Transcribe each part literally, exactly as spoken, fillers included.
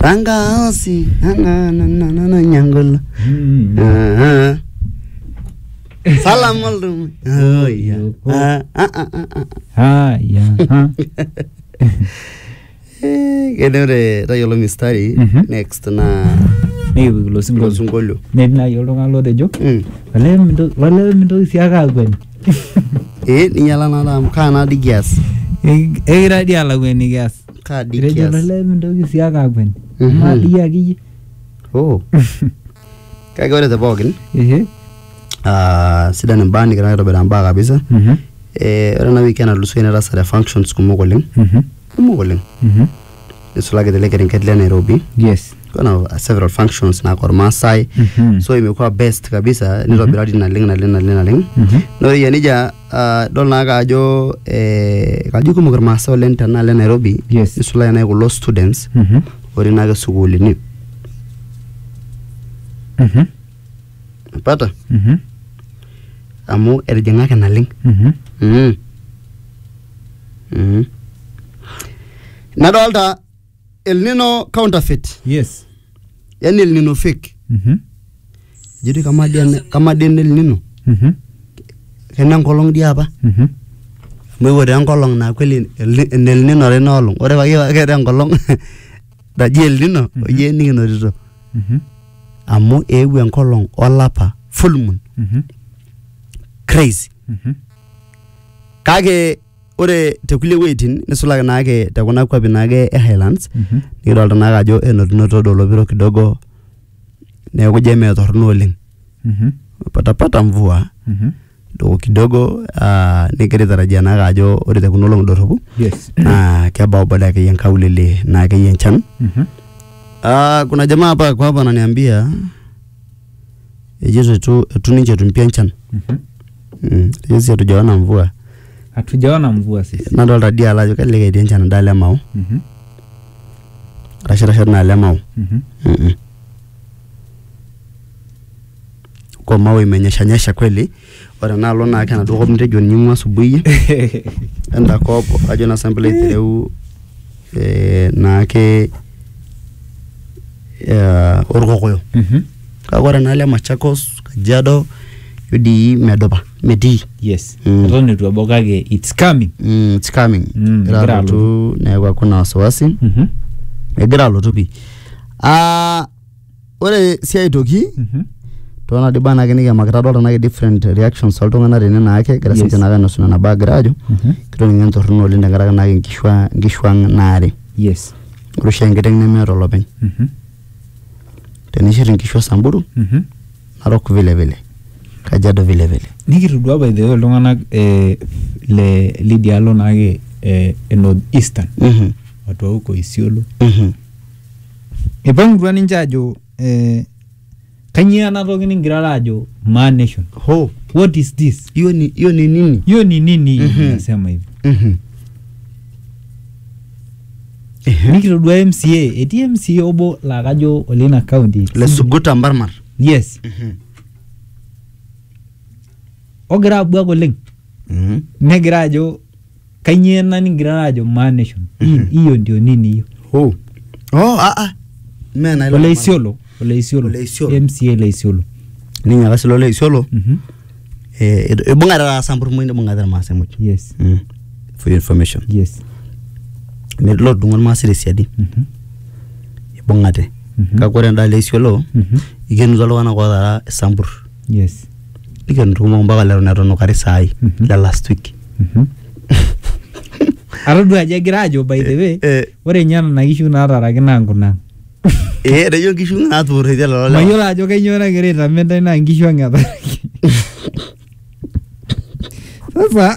Ranga osi na na na na nyangolo. Ah. Salam alaikum. Oh ya. Ah ah ah ah. Ah ya. Eh, genere rayolo mistari next na Ni lo singolo singolo. Ne na yolo ngalo dejo. Mm. Wale mindo wale mindo siaka gwen. Eh, ninyala na lam kana di gas. Eh, era dia la gwen ni gas. Ka di Dejo gas. wale mindo siaka gwen. Ma dia gi. Oh. Kaya ore te bogin. Eh. Ah, sidan mbani kana ro bela mbaga kabisa. Mhm. Eh, ore na weekend alusu ina rasa functions kumoko ling. Mhm. Kumoko ling. Mhm. Isulage de lekering kedle Nairobi. Yes. Kuna uh, several functions na Kormasai. Mhm. So imekuwa best kabisa ni Nairobi radi na ling na ling na ling na ling. Mhm. No yanija uh, dolna kajo eh kajo kumo Kormasai lenta na le Nairobi. Yes. Isulage na yuko law students. Mhm. Ori na ka suguli ni. Mhm. Pata? Mhm. Amu erjenga ke na ling. Mhm. Mhm. Mhm. Nadolta El Nino counterfeit. Yes. Yani El Nino fake. Mhm. Jadi kama dia kama dia El Nino. Mhm. Kena kolong dia apa? Mhm. Mwe wode kolong na kweli El Nino re nolong. Ore bagi ke kolong. Da je El Nino, oye ni no rito. Mhm. Amu ewu kolong olapa full moon. Mhm. Crazy. Mhm. Kage ore tekule waiting nisulaga nake takuna kwa binage e Highlands. Mhm. Nidolta na kajo enotunoto dolopiro kidogo ne kujeme torno oleng. Mhm. Pata pata mvua. Mhm. Do kidogo ah nikiri tarajia na kajo ore tekuna long dorobu. Yes. Na kebao baada yake yankaulele na yake yenchan. Mhm. Ah kuna jamaa hapa kwa hapa ananiambia ejezo tu tuninje tumpia nchan. Mhm. Mm, yesi hatujaona mvua. Hatujaona mvua sisi. Nadolta dia alajo kale ke yenchan ndale mau. Mhm. Rasha rasha na le mau. Mhm. Mhm. Kwa mawe imenyesha nyesha kweli. Ora nalo na kana doko mtejo nyimwa asubuhi. Enda kopo ajo na sample tereu eh nake eh orgogoyo. Mhm. Ka ora nale Machakos, Kajiado, yudi Medoba, Medi. Yes. Mm. Roni tu abokage it's coming. Mm, it's coming. Mm, Gira tu na kwa kuna wasiwasi. Mhm. Egira lo tupi. Ah ore siai toki Mhm. tona de bana ke ni makata dol na ke different reactions oltungana rene na ake gara sente na kana suna na bagrajo. Mhm. Kito ni ngento runo linda gara na ke kishwa ngishwa naare. Yes. Rusha ngiteng ne mero loben. Mhm. Tenishirin kishwa Samburu, Mhm. Narok vile vile. Kajiado vile vile. Nikirudwa by the way longana eh le Lydia Lonage eh North Eastern. Mhm. Watu huko Isiolo. Mhm. Epangurwa ninjajo eh kanyia na toki ningira rajo Ma Nation. Ho, What is this? hiyo ni hiyo ni nini? Hiyo ni nini Mhm. nasema hivi? Mhm. Eh. Nikirudwa M C A, eti M C A obo la kajo Olina County. Le Suguta Mbarmar. Yes. Mhm. Ogira abwa goleng. Mhm. Negira ajo kanyia na ningira rajo Ma Nation. Mhm. Hiyo ndio nini hiyo? Ho. Oh, ah ah. Mena ile. Ole Isiolo, Ole Isiolo. Ole Isiolo. M C A le Isiolo. Ninya kasilo le Isiolo. Mhm. Eh ebunga ra Samburu mwinde bunga ra masemu. Yes. Mm. For your information. Yes. Medlo dungon masire siadi. Mhm. Ebungate. Mhm. Ka kore nda le Isiolo. Mhm. Igenu zalo wana kwa dara Samburu. Yes. Igenu rumo mpaka lero na rono kari sai Mhm. la last week. Mhm. Arudwa aje girajo by the way. Eh Ore nyana na ishu na raraki nangu na. eh rejo kishu na tore jala la. Mayola ajo kenyo na gereta menda na ngishu angata. Sasa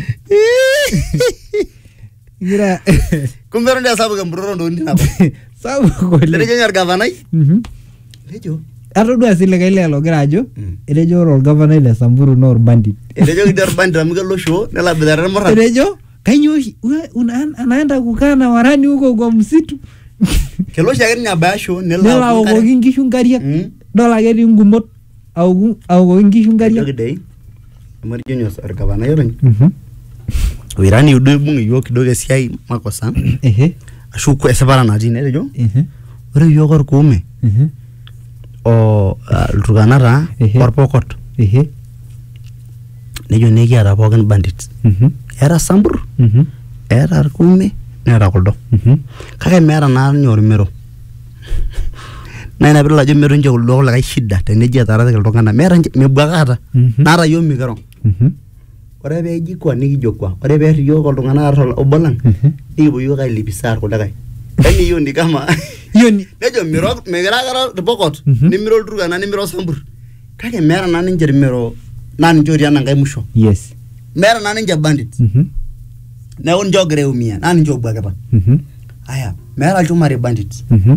gira Kumbero ndia sabu kamburoro ndo ndina. sabu kole. Rejo nyar gavanai. Mhm. Rejo. Arudwa sile kaile lo girajo. Mm. Rejo ro governor ile Samburu Nor bandit. Rejo kidar bandra migalo show nela bidara mara. Rejo kanyo una anaenda kukaa na warani huko kwa msitu. Kelo shagari nya basho nela. Nela ogo ngishu ngaria. Mm. Dola gedi ngumot au au ngishu ngaria. Gidai. Amari jonyo sar gavana yoren. Mhm. Wirani udu bungi yo kidogo siai makosa. Ehe. Ashuku esabara na jine rejo. Ehe. ore yiok orkuume Mhm. o ilturkana taa Ehe. orpokot Ehe. nejo nekiata pookin bandits Mhm. eeta sambur Mhm. eeta irkuume neeta kuldo Mhm. kake meeta naa ninye ormero naa ina piidol ajo meeta ninche kuldo kulikae shida teneji etaaraki iltung'anak meeta ninche mebuakata Mhm. naata yiok mikiro Mhm. ore peeji kwa nikijo kwa ore peerr yiok oltung'anak aar obo lang Mhm. nikipuo yiok ailipisa irkulikae yaani hiyo ni kama Hiyo ni nejo miro mikira kata irpokot Mhm. nimiro ilturkana nimiro sambur kake meeta naa ninche irmero naa ninche otii enankae musho yes. meeta naa ninche bandits Mhm. neeku ninche ogira aiumia naa ninche obuakita Mhm. aya meeta ilchumari bandits Mhm.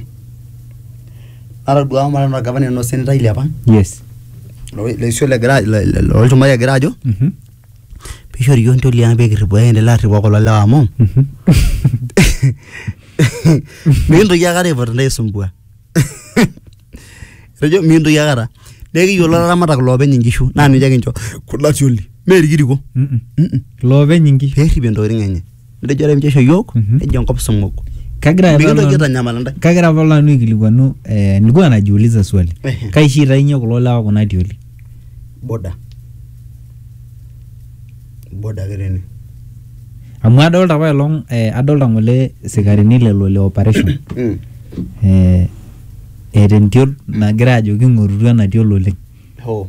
natadua mara gavana no senator ile apa Yes. leisio legira lolchumari egira ajo Mhm. piishori yiok ntoli ang peekirripo aendelea arripo kulo lewa amu Mhm. mikintoki akata aipot ntaisumbua etejo mikintoki akata nekiyiolo laramatak loopeny inkishu naa ninche kincho kula tioli mee irkiriko Mhm. Mm-mm. Loopeny inkishu. peerripie ntokitin enye netejo ore mincho isho yiok Mhm. nejo enkop sumuk Kagira mikintoki aitanyamal ntae kagira apa nanu aikilikwanu eh, nilikuwa najiuliza swali Ehe. kaishita inye kulo lewa kuna tioli boda boda ake tene amu adolta apa elong eh, adolta ngole sikarini lelo le operation Mm. eh, eeta entiol nagira ajo king'orutua ena tiol oleng Ho.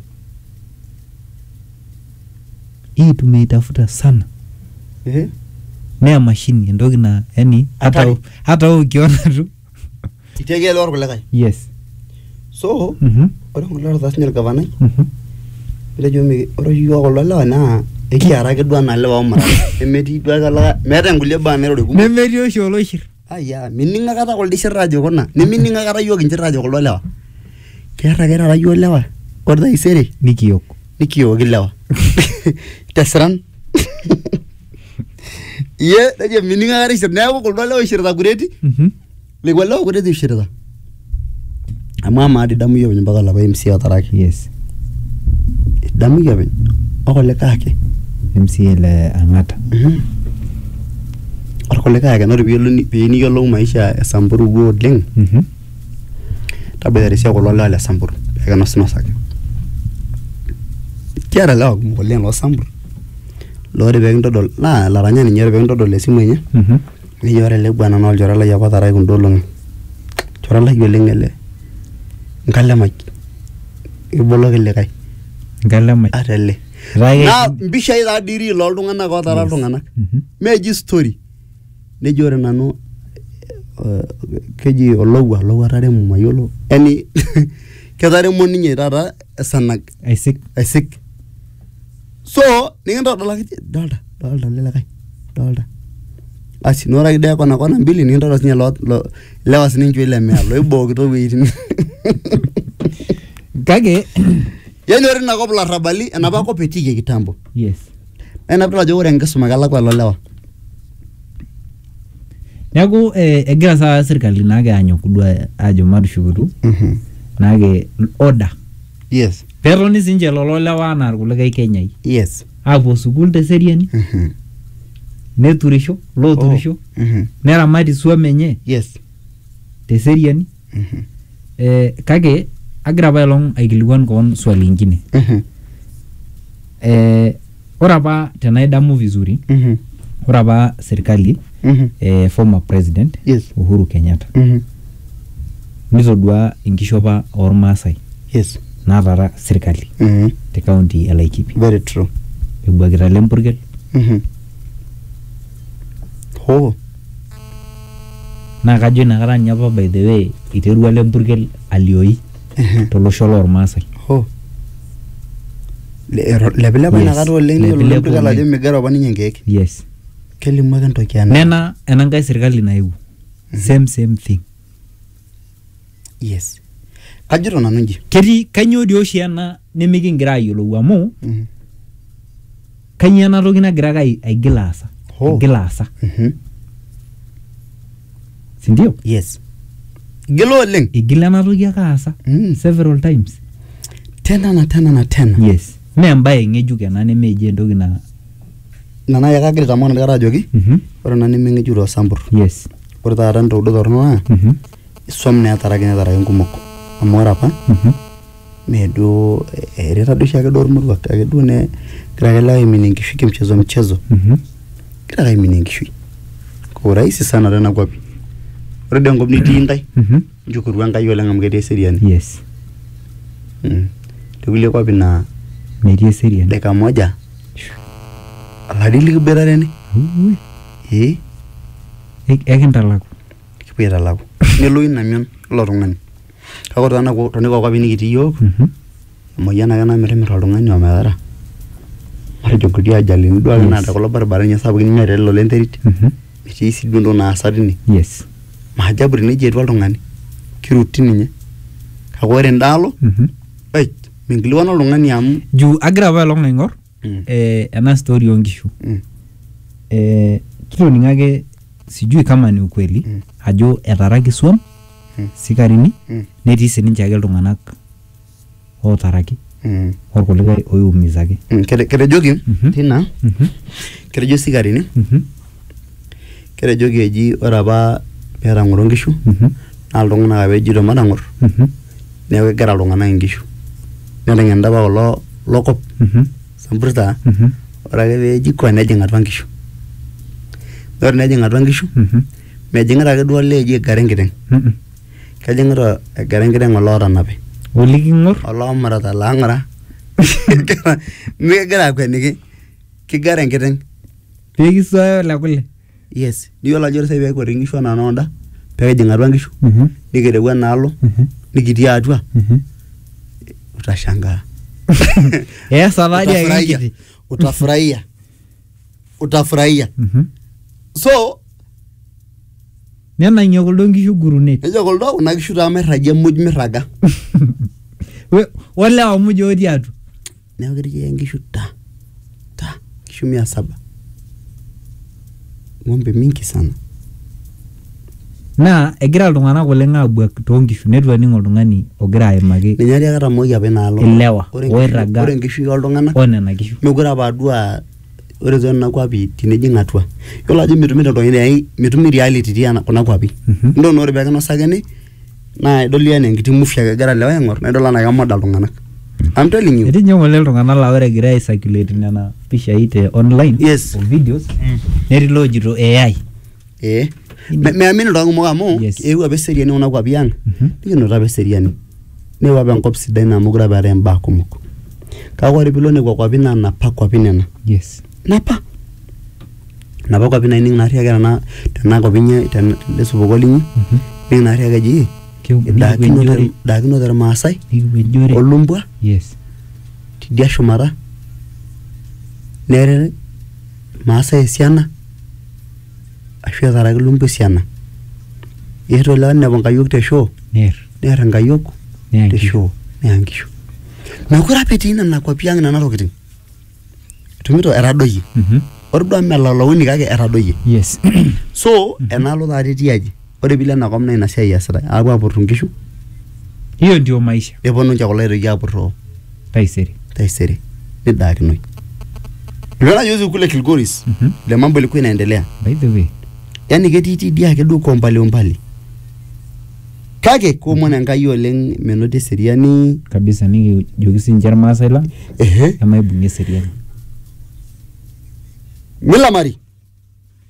hii tumeitafuta sana Ehe. nea mashini entoki na yani hata Hatari. hata wewe ukiona tu Itiaki ele orkulikae yes. so Mhm. ore kulo ortaa sinye orgavanai Mhm. etejo mi- ore yiok kulo lewa naa ekiara ake duo anaa lewa omara nemetii duo ake olikae meeta inkulie baa nairori kumok nemetii oshi oloishir aya mining akata kuldo shirra ajo kuna nemining akata yiok inchirra ajo kuldo lewa keer ake taata yiok lewa ore taisere nikiok nikiyooki lewa tesiran iye nejo mining akata ishir neeku kuldo lewa ishirita kureti Mhm. lekwa lewa kureti ishirita amu amaa idamu yiok openy mpaka olapa M C A otaraki yes. idamu yiok openy okulikae ake M C A le Ang'ata Mhm. orkulikae ake nore piyiolou piyieu niyiolou maisha e Samburu duo oleng Mhm. taboitare esiai kulo lewa le Samburu pekinosnosaki kiata lewa kumok oleng loo Samburu loore pekintodol naa laranya ninye ore pekintodol esimu enye Mhm. nejo ore ele bwana naa olchore lai apa otaraki kunda olong'i chore lai oleng ele nkalemai iboloki likae Nkalemai ata ele Rake- naa mpishai taa diri loltung'anak ootara iltung'anak Mhm. meji story nejo ore nanu eh, keji olowua olowua taremo mayiolo yani ketaremo ninye taata esanag aisik aisik so nikintodolaki dolta dolta lelekae dolta asi nora kidea kona kona mbili nikintodol sinye lo, lo lewa sininche ile mea loibokito weitin kake yani ore inakop larrabali enapa kop etiiki kitambo yes. naa ina piidol ajo ore enkisuma kelakwa lo lewa Neeku eh, egira saa serkali naake anyok duo ajo matushukutu Mhm. naake order yes peetoni sinche lelo lewa anaa irkulikae kenyai yes aapuo sukuul teseriani Mhm. neturisho looturisho Oh. Mhm. neramati swam enye yes teseriani Mhm. eh, kake agira apa elong aikilikuan koon swali ingine Mhm. eh, ore apa tenaidamu vizuri Mhm. ore apa serkali Mhm. eh, former president yes Uhuru Kenyatta Mhm. nitodua inkishopa ormaasai yes naatara serkali Mhm. te kaunti e Laikipia very true ebuakita lempurkel Mhm. ho naa kajo inakata ninye apa by the way iterua lempurkel alioi Mhm. tolosho lormaasai ho Le- ero- lepilepa Yes, inakata oleng lepilepa yiolo lempurkel ajo oleng. migero apa ninye nkeek yes. kelimu ake entoki ena nena enankae serkali naewuo same same thing yes kajito nanu inji ketii kanyoo dii oshi ena nemikingira ayiolou amu Mhm. kanyoo ena toki nagira ake ai- aigil aasa Oh. igil aasa Mhm. sindio yes igila oleng igil ena toki ake aasa Mm. several times tena na tena na tena yes mee embaye ng'ejuk ena nemeji entoki na ina naaji ake agira aitamoo nakata ajoki Mhm. ore ena nemeng'ejuk toosambur yes ore taata ntaudo torrono naa Mhm. Som neetaraki neetaraki nkumok. Amu ore apa Mhm. meeduo ereta duo shaake duo irmoruak ake duo ne gira ake lewa aiminie enkishui kimchezo mchezo. Mhm. Gira ake aiminie enkishui. Kwa urahisi sana tena kwapi. Ore dii enkop nitii ntae Mhm. nchukuru Enkai oleng amu ketii eseriani. Yes. Mm. Tekulie kwapi naa Metii eseriani. dakika moja alari likiboitare ene. Ui. Eh, Ek- Ekintalaku. kipuo aitalaku. Nelo ina mion ilo tung'ani. Kake ore tena- tonekua kwapi nikitii yiok, Mhm. emoyian ake namirrimir oltung'ani ometara. Matejo nkuti ajalini duo ake Yes. naata kulo baribarani sapukin imiet lelo lenterit. Mhm. Etii sii duo ntokitin naasa tine. Yes. Maajabu teneji etua oltung'ani. Kiruti ninye. Kake ore endaalo, Mhm. ai, minkilikuana oltung'ani amu Juu agira apa along aing'or Mm. eh, ena story oonkishu. Mm. Eh, kitoning'o ake sijui kama ni ukweli Mm. ajo etaraki swam Mm. sikarini Mm. netii sininche ake iltung'anak ootaraki Mm. orkulikae oiumizaki. Mm. Kete- Ketejoki Mhm. tina, Mhm. ketejo sikarini, Mhm. ketejoki eji ore apa peeta ng'oro nkishu Mhm. naa iltung'anak apa ejito matang'or Mhm. neeku kegira iltung'anak inkishu. Neteng'enta apa kulo lokop Mhm. Samburta Mhm. ore ake peeji kwa nejing' atua nkishu. Ore nejing' atua nkishu Mhm. mejing'ita ake duo olee eji egara enkiteng'. Mhm. Kejing'ita egara enkiteng' olootanape. Oliking'or Oloomurata laang'ura. Mekegira akweniki. Kigara enkiteng'. peekisuaya ole kule. Yes. Niyiolo ajo ore sai peekwet inkishu enaa noonda peekijing' atua nkishu Mhm. nikireu enaalo Mhm. nikitii atua Mhm. utashangaa. Eesa taadi ake Utafurahia. enkiti. Utafurahia. Utafurahia. Mhm. So, Nenang'ie kuldo nkishu gurunet. nejo kuldo kuna kishu taa mairragie muj mirraga. We- Olewa muj otii atua. Neeku ketii ake nkishu ta ta nkishu mia saba. Ng'ombe mingi sana. Naa egira iltung'anak oleng aabuak toonkishu netu ening oltung'ani ogira aimaki Ninye ake etamoyia apa inaalo. ilewa Ore nkishu- oirraga ore nkishu oltung'anak onena kishu. mekure apa adua ore too nena kwapi tinijing' atua. Yiolo ajo mitumito ntokitin ai mitumi reality tiana kuna kwapi. Mhm. Ndio naa ore pekinosakini naa idol enaa enkiti movie ake egira lewa aing'or naa idol enaa kemoda iltung'anak. I'm telling you. Etii ninye ng'ole iltung'anak laa ore egira aisirculate nena pishai te online Yes. o videos netii loojito A I. Eh. Me- Meamini iltung'anak kumok amu Yes. eewuo apa eseriani kuna kwapi ang'. Mhm. Nikinoto apa eseriani. Neewuo apa enkop sidai naa mekure apa eetae imbaa kumok. Kake ore piilo nekwa kwapi naa napa kwapi nena. Yes. Napa. Napa kwapi naining naarri ake tena tena kwapi inyi tena tele supuko linyi. Mhm. Ning naarri ake eji Nikiwenjore. idaakinote idaakinote irmaasai Nikiwenjore. olumbwa Yes. tidia shumata neere irmaasai esiana ashu etaraki lumbwa esiana. Eetuo lewa ninepu nkayiok te shoo Neer. neer nkayiok Neya te nkishu. shoo neya nkishu. Mekure apa etii nena kwapi ang' nena tokitin. Etumito etadoyie. Mhm. Ore duo melalauni kake etadoyie. Yes. So enaalo taata etii aji. Ore piilo enakop naa ina siai eesitai. Aapuo apurru nkishu Hiyo ndio maisha neponu ninche kulo aitoki apurroo taisere. taisere nidaakinoi. Uliona juzi kule Kilgoris Mhm. ile mambo ilikuwa inaendelea. By the way. Yaani ketii tidia ake duo kwa umbali umbali. Kake kuomon Enkai oleng menoti eseriani. Kabisa nikijoki sinche irmaasai lang Ehe. emaibung'ie eseriani. Mila mari.